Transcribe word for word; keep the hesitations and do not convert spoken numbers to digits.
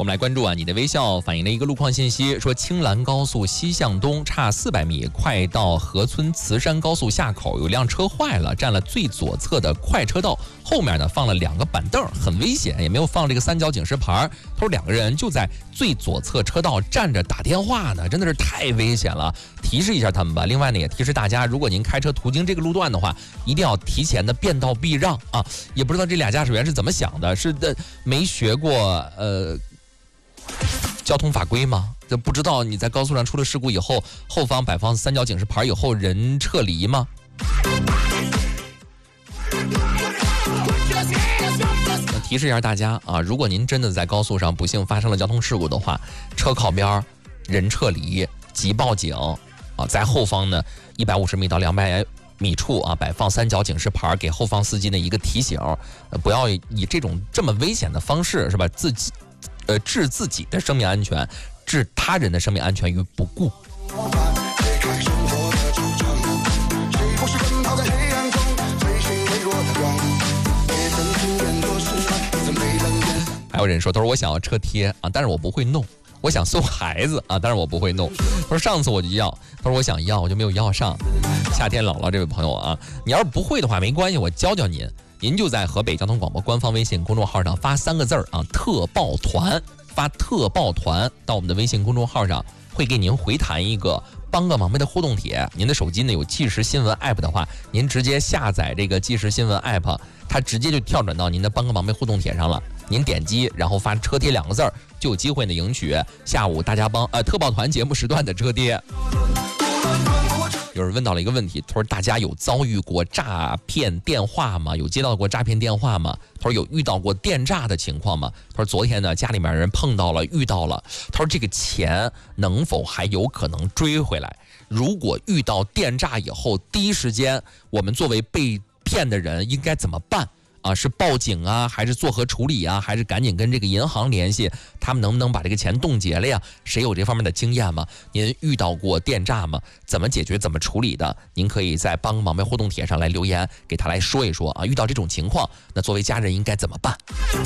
我们来关注啊，你的微笑反映了一个路况信息，说青兰高速西向东差四百米，快到河村慈山高速下口，有辆车坏了，占了最左侧的快车道，后面呢放了两个板凳，很危险，也没有放这个三角警示牌。他说两个人就在最左侧车道站着打电话呢，真的是太危险了，提示一下他们吧。另外呢，也提示大家，如果您开车途经这个路段的话，一定要提前的变道避让啊。也不知道这俩驾驶员是怎么想的，是的没学过呃。交通法规吗？这不知道你在高速上出了事故以后，后方摆放三角警示牌以后人撤离吗？提示一下大家啊，如果您真的在高速上不幸发生了交通事故的话，车靠边，人撤离，即报警啊，在后方呢一百五十米到两百米处啊摆放三角警示牌，给后方司机的一个提醒，呃，不要以这种这么危险的方式是吧？自己。呃，置自己的生命安全，置他人的生命安全于不顾。还有人说，他说我想要车贴啊，但是我不会弄。我想送孩子啊，但是我不会弄。他说上次我就要，他说我想要，我就没有要上。夏天冷了，这位朋友啊，你要是不会的话没关系，我教教您。您就在河北交通广播官方微信公众号上发三个字儿啊，特报团，发特报团到我们的微信公众号上，会给您回弹一个帮个忙呗的互动帖。您的手机呢有即时新闻 app 的话，您直接下载这个即时新闻 app， 它直接就跳转到您的帮个忙呗互动帖上了。您点击然后发车贴两个字儿，就有机会呢赢取下午大家帮呃特报团节目时段的车贴。有人问到了一个问题，他说大家有遭遇过诈骗电话吗？有接到过诈骗电话吗？他说有遇到过电诈的情况吗？他说昨天呢家里面人碰到了遇到了，他说这个钱能否还有可能追回来？如果遇到电诈以后，第一时间我们作为被骗的人应该怎么办啊？是报警啊，还是作何处理啊？还是赶紧跟这个银行联系，他们能不能把这个钱冻结了呀？谁有这方面的经验吗？您遇到过电诈吗？怎么解决？怎么处理的？您可以在帮个忙呗互动帖上来留言，给他来说一说啊。遇到这种情况，那作为家人应该怎么办？